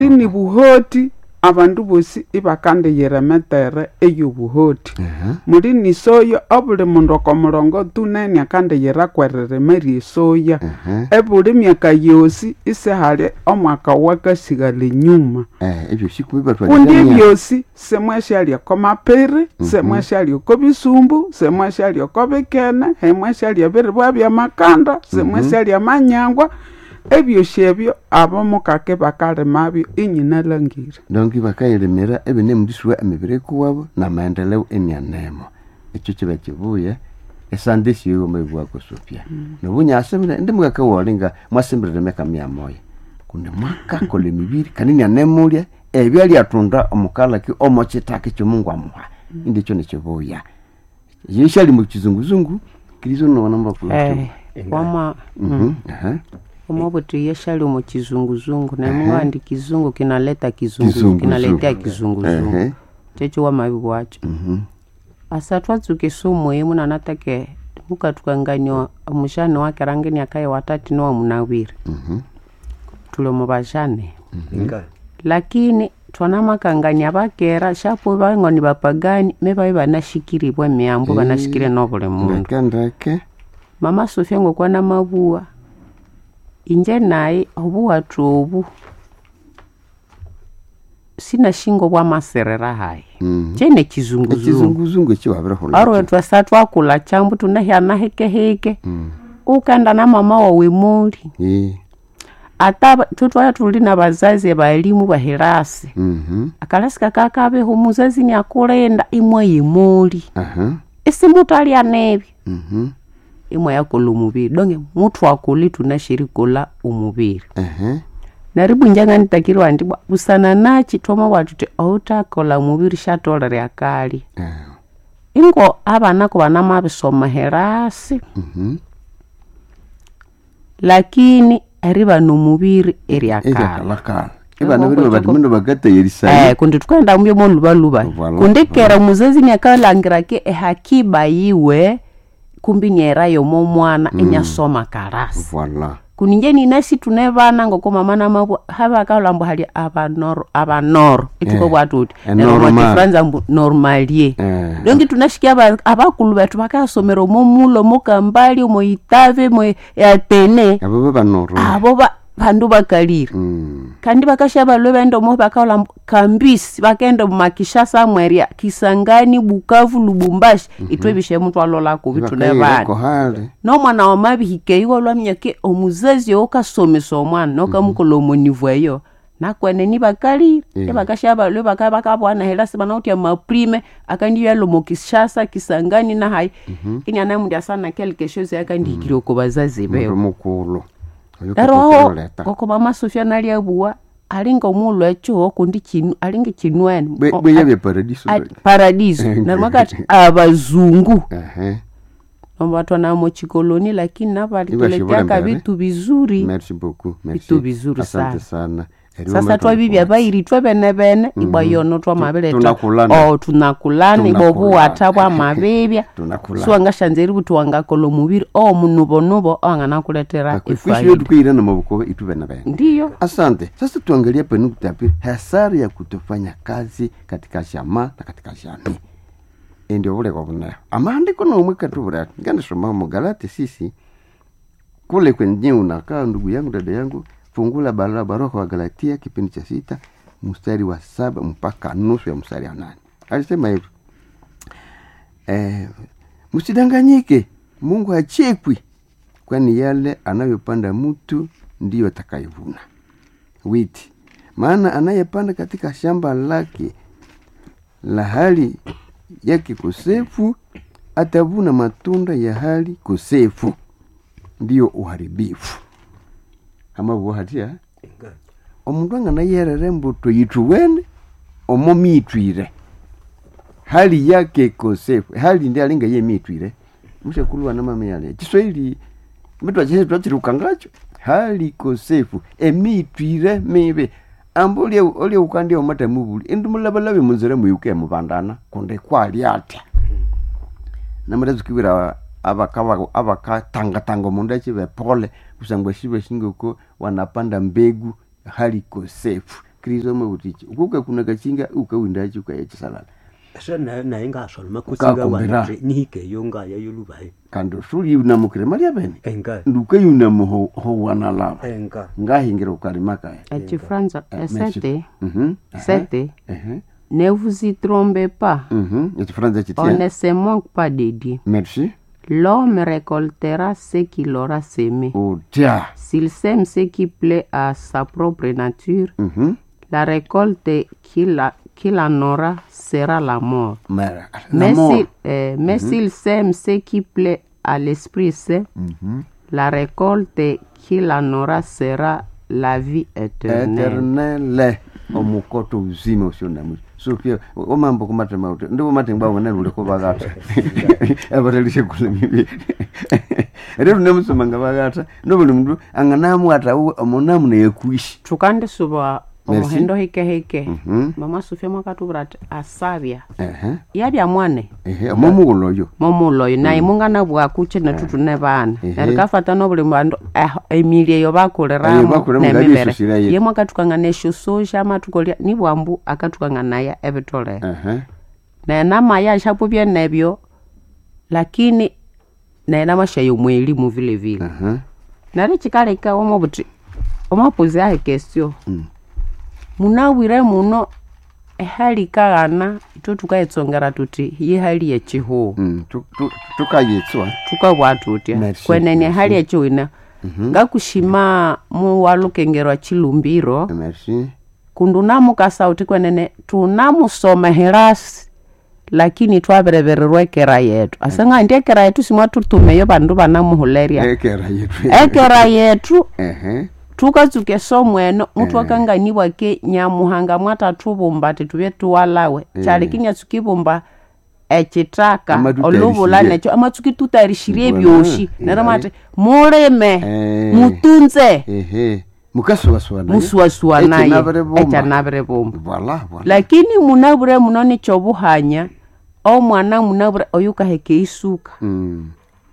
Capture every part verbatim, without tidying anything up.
Ini buhoti abantu bosi ibakande yeremetere eyo buhoti. Uh-huh. Muri ni soya obule mundu komurongo tunene akande yerakwerere meri soya. Uh-huh. Ebule myaka yosi ise hali omwaka wakasigale nyuma. Eh, ebyo sikubiba twa. Kundi byosi semwashali komapere, uh-huh. semwashali kobisumbu, semwashali kobekene, hemwashali bere bwabya makanda, semwashali uh-huh. amanyangwa. Ebyo shebyo abamo kake bakale mabyo inyina langira. Donki bakayilemera ebine mudisuwa emibire kuwabo na maendeleo enyanemo. Ekyo kiba kibuye esandisi yo mebwa ko Sofia. Mm. Nobunya asemira ndi mugaka wolinga mwasimbire meka mia moya. Kunde mwaka kole mibiri kanini anemulya ebyo ali atunda omukala ki omochitake kyo Mungu amuha. Mm. Indi kyo nekibuya. Yishali mu kizunguzungu kirizo no namba ku. Eh, wama mhm. Aha. Omobutu yeshali mu kizunguzungu na mwandi kizungu kinaleta kizungu kinaletea kizunguzungu. Uh-huh. Checho wa mabibu wacho. Mhm. Asa twatsuke somo yemu na natake muka tukanganywa mushano wake rangeni akaye watati no munawiri. Mhm. Tulo mubashane. Mhm. Lakini twanama kanganya bakera shapo bangoni bapagani meba banashikiri bwa myambo banashikire no bule mundu. Ndakandake. Mama Sofia ngokwa na mabuwa. Inje naye obu watu obu sina shingo bwa maserera hai. Mm. Chene kizunguzungu. Kizunguzungu cyo habira hola. Aro twasatu akula chambu tunahya na heke heke. Mm. Ukanda na mama wawe muri. Eh. Ata tutwaya tuli na bazazi balimu baherasi. Mhm. Akalasika kaka be humuzazi ni akulenda imwe yimuri. Aha. Isi mutali anebi. Mhm. Imwe yakolo umubiri donge mutu wakuli tunashirikola umubiri. Uh-huh. Naribu njanga nitakirwa ndibwa busana nachi toma watu auta kola umubiri shatolere akali. Uh-huh. Ingo abana ko bana mabisoma herasi. Mhm. Lakini ariba no mubiri eri akali. Eri akali. Ibana biri badimundo bagata yerisa. Eh kundi tukanda mbyo mo luba luba. Kundi kera muzazi ni akalangira ke hakiba yiwe kumbi nyerayo mo mwana mm. enyasoma karasi. Voilà. Kuninjeni nasi tunebana ngoko mama na mabu haba kalambo hali abanoro abanoro etiko eh, bwatuti normal franza normalie eh. Dongi tunashikia abakulu batu bakasomero mo mulo mo kambali mo itave mo yatene abo banoro abo bandu bakalira. Mm. Kandi bakashaba lwebendo mo bakala kambisi bakenda makishasa mweria Kisangani Bukavu Lubumbashi. Mm-hmm. Itwebishe mtu alola ko bitu nebana no mwana wa mabihike iwo lwamyake omuzazi okasomesa omwana no kamukolo mo nivoyo nakwene ni bakalira. Yeah. Bakashaba lwe bakabaka bwana hela sibana uti ma prime akandi yalo mo Kishasa Kisangani na hai. Mm-hmm. Kini anamudia sana quelque chose yakandi mm-hmm. kiroko bazazi beyo mukolo. Ero koko mama Sofia nali abuwa alinga omulo echo kundi kinu alinga kinwene bwe yabe paradiso paradiso na makati abazungu. Ehe. Watu na mo chikoloni lakini nabali tuletea vitu vizuri. Merci beaucoup. Merci. Vitu vizuri sana. Asante sana. Sasa twa bibi abayiri twa bene bene mm-hmm. ibayono twa mabele tunakulana. Oh tunakulana ibobu atabwa mabebya. So ngashanzeri butu wangakolo mubiri oh munubo nubo angana kuletera ifaida. Kwisho tukira na mabuko itu bene bene. Ndiyo. Asante. Sasa tuangalie penu kutapi hasara ya kutofanya kazi katika shamba na katika jamii. Ndio ule kwa bwana. Amaandiko na umweka tu bwana. Ngana soma mu Galati sisi kule kwenye unakaa ndugu yangu dada yangu fungula barua barua kwa Galatia kipindi cha sita mstari wa saba mpaka nusu ya mstari wa nane. Alisema hivi. Eh msidanganyike, Mungu hachekwi, kwani yale anayopanda mtu ndiyo atakayovuna. Witi. Maana anayepanda katika shamba lake la hali yake kosefu atavuna matunda ya hali kosefu, ndiyo uharibifu. Ama buhatia omundu angana yerere mbuto yituwene omomitwire hali yake kosefu hali ndi alinga ye mitwire mushe kulwa na mama yale Kiswahili mtu aje twachirukangacho hali kosefu emitwire mebe ambuli oli ukandi omata mubuli indumulabalabe munzere muyuke mubandana konde kwali ate namarazu kibira abakaba abakatanga tanga mundu achibe pole kusangwa shibe shingoko wanapanda mbegu hali kosefu krizo mabutichi ukuka kuna kachinga ukawindachi ukayechisalala sana na inga solma kusinga wa nihike yonga ya yulubai kando suri una mukire maria bene enga nduka yuna mo ho wana lava enga ngahingira ukarimaka ati franza sete mhm sete mhm ne vous y trompez pas mhm ati franza chitia on ne se manque pas de Dieu. Merci. L'homme récoltera ce qu'il aura semé. Oh tia S'il sème ce qui plaît à sa propre nature, mhm la récolte qu'il a qu'il en aura sera la mort. mara Mais s'il euh, mais s'il sème ce qui plaît à l'Esprit Saint, mhm la récolte qu'il en aura sera la vie éternelle. eternelle omukoto uzima usionamu sofia o mambo kumata mauto ndo mate ngbawo na lule ko bagata abatalishe kule mibi rero nemusoma ngabagata ndo buli mundu anganamu ata omonamu ne yekuishi Tukande suba omuhendo hike hike. mhm Mama Sofia mwakatubrat asabya. ehe Yabya mwane. ehe momuloyo Momuloyo naye mungana bwakuche natutune bana. Ehe. Nerikafata no buli bandu emilie yo Eh, bakoleramu bakoleramu ne ngabyo mibere. susira ye. Ye mwakatukanga nesho soja matukolya ni bwambu akatukanga naye ebitole. ehe Na nama ya shapo bya nebyo lakini na nama shayo mwelimu vile vile. ehe Nari chikaleka omobuti. Omapozi ahe question. Mm. Munawire muno ehali kagana ito tukayetsongera tuti ye hali yechiho mm tu- tu- tukayetswa tukabwatutya Merci, kwenene merci. hali yechiwina ngakushima mu walukengerwa chilumbiro merci kundunamu kasauti kwenene tunamusoma herasi lakini twaberebererwa ekera yetu asanga ndi ekera yetu simwa tutumeyo bandu banamuhuleria ekera yetu ekera yetu ehe tukatsuke somweno mutu akanganibwa ke nyamuhanga mwatatubumba titubye tuwalawe chali kinyatsukibumba echitaka Amatutarishirie. olubula necho amatsuki tutarishirie Voilà. byoshi Ehe. naramate muleme Eh. mutunze ehe mukasuwasuwa naye musuwasuwa Eche naye nabere bomba. echa nabere bomba voilà voilà lakini munabure muno nicho buhanya omwana munabure oyukaheke isuka mm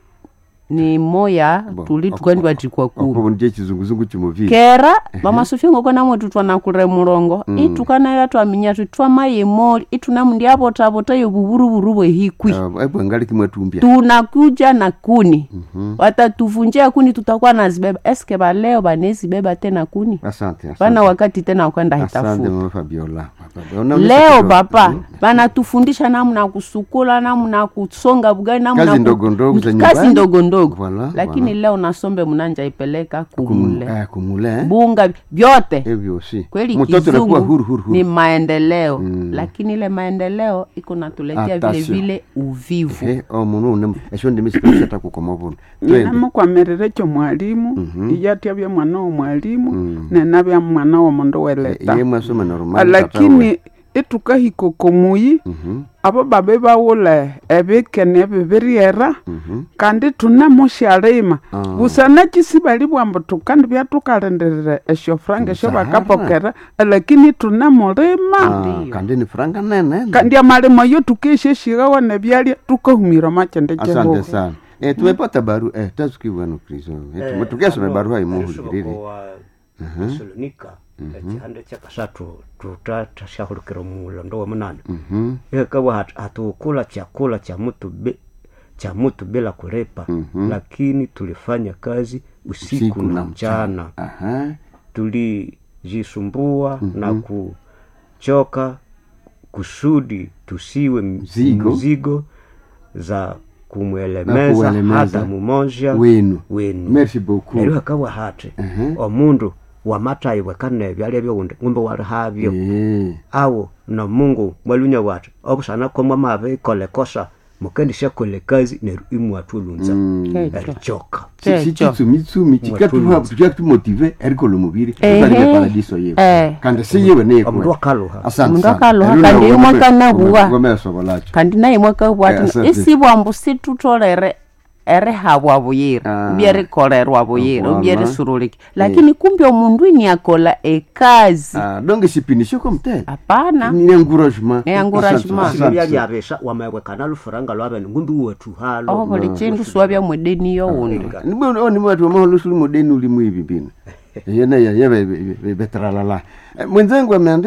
ni moya Bo, tuli ako- tukandwa tikwa ku okubo ndiye chizunguzungu chimuvili kera mama Sofia ngoko namwe tutwana kure murongo mm. itukana yatu aminya tutwa maye moli ituna mundi abota abota yo buburu buru bwe hikwi uh, aibu angali kimwetumbia tunakuja na kuni mm-hmm. watatuvunjia kuni tutakuwa nazibeba eske ba leo banezibeba tena kuni asante asante bana wakati tena kwenda asante hitafu mama Fabiola Ona leo kidogo. papa Mm. bana tufundisha namna kusukula namna kusonga bugani namna Kazi ku- ndogo ndogo za kazi nyumbani. ndogo ndogo Voilà, lakini voilà. leo nasombe mnanja ipeleka kumule Kumu- eh, kumule eh? bunga vyote hivyo si kweli mtoto anakuwa huru huru kizungu ni huru maendeleo Mm. lakini ile maendeleo iko natuletea vile Attention. vile uvivu ehe omuntu une esho ndimisikirisha takukoma bunu namukwamerere kyo mwalimu iyatya bya mwana wo mwalimu nena bya mwana wo mundu weleta ye mwasoma normal lakini itukahikokomuyi abo babe bawule ebikene bibiriera kandi tunamushalima busana kisibali bwambo tukandi byatukalenderere esho franga esho Mzahara. bakapokera lakini tunamulima Ah, kandi ni franga nene kandi amalimo yo tukisheshigawa nebyalya tukahumira machende asante cheho sana eh tumepata baru eh tazukibwano krizo eh tumetukesoma barua imuhugirire Thessalonika ekihande kyakasatu tutatashahulukira mulondo wa munane mhm ekawa hat- hatukula chakula cha mtu be, cha mtu bila kulipa Mhm. lakini tulifanya kazi usiku, Usiku na na mchana aha tulijisumbua na kuchoka kusudi tusiwe Mzigo. mzigo za Na kumwelemeza kuwalemeza hata mumoja wenu wenu merci beaucoup neryo akawa hati Mhm. omundu wamatayiwe kana ebyalya byowundi ngumbe wali habyo eh awo na mungu mwalunya wati obusana komwa mabe kole kosa mukendisha kole kazi neru imwatulunza Kecho. erichoka si Kecho. chitsumitsumi chikatuha tukyatumotive eriko lomoviri Ehe. tutalile paradiso yewe Eh. kandi si yewe omundu nekwe akaluha asante Omundu sana. akaluha, Eruna kandi ngome- imwe kanabuwa. ngome sobolacho kandi naye Eh, mwakabwati asante. isibwambu situtolere erihabwa buyira Ah. ubyerikolерwa buyira Voilà. ubyerisuruliki lakini kumbe omundu ini akola ekazi ah donc sipinisho comme tel hapana ni encouragement Ni encouragement. Asante, asante. byabisa wamabwe kana lufuranga lwabene ngumbi wetu halo oh buli chindu swabya mwedeni yowundi Nibo oni watu wa maholo suli modeni uli mwibi bina yene ya yebe betralala mwenzangu ameandika